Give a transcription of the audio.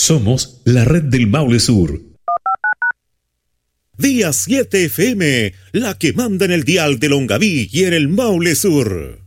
Somos la red del Maule Sur. Día 7 FM, la que manda en el dial de Longaví y en el Maule Sur.